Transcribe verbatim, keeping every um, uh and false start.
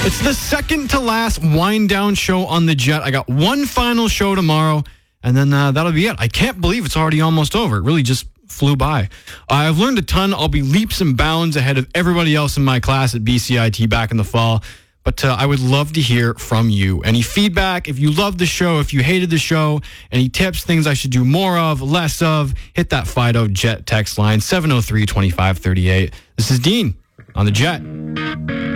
It's the second to last wind down show on the Jet. I got one final show tomorrow, and then uh, that'll be it. I can't believe it's already almost over. It really just flew by. Uh, I've learned a ton. I'll be leaps and bounds ahead of everybody else in my class at B C I T back in the fall. But uh, I would love to hear from you. Any feedback, if you loved the show, if you hated the show, any tips, things I should do more of, less of, hit that Fido Jet text line, seven oh three, two five three eight. This is Dean on the Jet.